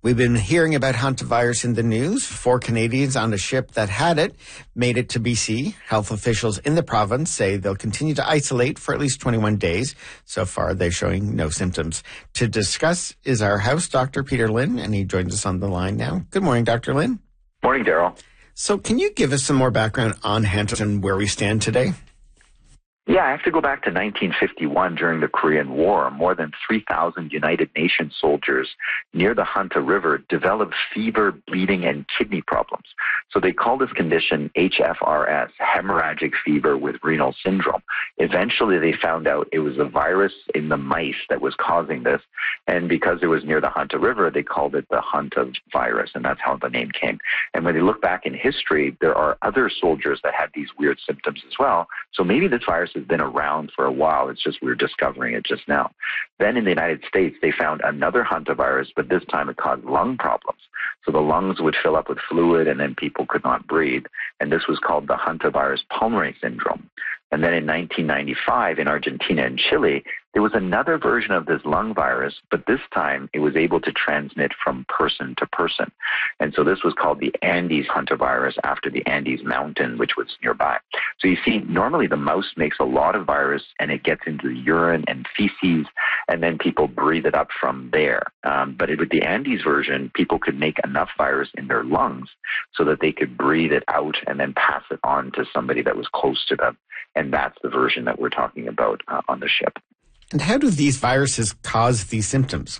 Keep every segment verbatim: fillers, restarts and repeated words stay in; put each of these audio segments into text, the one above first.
We've been hearing about hantavirus in the news. Four Canadians on a ship that had it made it to B C. Health officials in the province say they'll continue to isolate for at least twenty-one days. So far, they're showing no symptoms. To discuss is our house doctor, Peter Lynn, and he joins us on the line now. Good morning, Doctor Lynn. Morning, Daryl. So can you give us some more background on hantavirus and where we stand today? Yeah, I have to go back to nineteen fifty-one during the Korean War. More than three thousand United Nations soldiers near the Hanta River developed fever, bleeding, and kidney problems. So they call this condition H F R S, hemorrhagic fever with renal syndrome. Eventually, they found out it was a virus in the mice that was causing this. And because it was near the Hanta River, they called it the Hanta virus, and that's how the name came. And when they look back in history, there are other soldiers that had these weird symptoms as well. So maybe this virus has been around for a while. It's just we're discovering it just now. Then in the United States, they found another hantavirus, but this time it caused lung problems. So the lungs would fill up with fluid and then people could not breathe. And this was called the hantavirus pulmonary syndrome. And then in nineteen ninety-five in Argentina and Chile, there was another version of this lung virus, but this time it was able to transmit from person to person. And so this was called the Andes hantavirus after the Andes mountain, which was nearby. So you see, normally the mouse makes a lot of virus and it gets into the urine and feces, and then people breathe it up from there. Um, but with the Andes version, people could make enough virus in their lungs so that they could breathe it out and then pass it on to somebody that was close to them. And that's the version that we're talking about uh, on the ship. And how do these viruses cause these symptoms?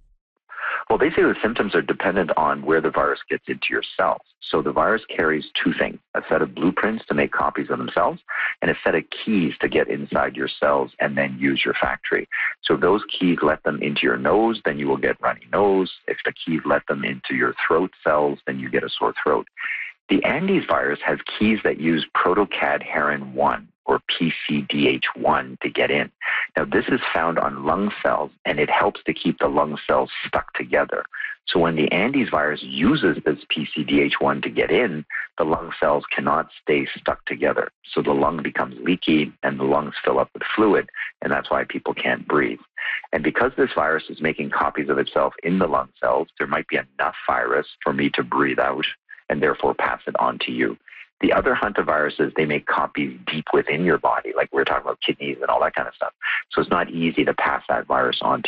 Well, they say the symptoms are dependent on where the virus gets into your cells. So the virus carries two things, a set of blueprints to make copies of themselves and a set of keys to get inside your cells and then use your factory. So if those keys let them into your nose, then you will get runny nose. If the keys let them into your throat cells, then you get a sore throat. The Andes virus has keys that use protocadherin one or P C D H one to get in. Now, this is found on lung cells, and it helps to keep the lung cells stuck together. So when the Andes virus uses this P C D H one to get in, the lung cells cannot stay stuck together. So the lung becomes leaky, and the lungs fill up with fluid, and that's why people can't breathe. And because this virus is making copies of itself in the lung cells, there might be enough virus for me to breathe out and therefore pass it on to you. The other hantaviruses, they make copies deep within your body, like we're talking about kidneys and all that kind of stuff. So it's not easy to pass that virus on to